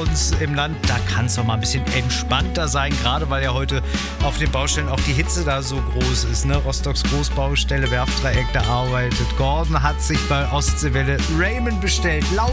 uns im Land, da kann es auch mal ein bisschen entspannter sein, gerade weil ja heute auf den Baustellen auch die Hitze da so groß ist. Ne? Rostocks Großbaustelle, Werftdreieck, da arbeitet. Gordon hat sich bei Ostseewelle Raymond bestellt.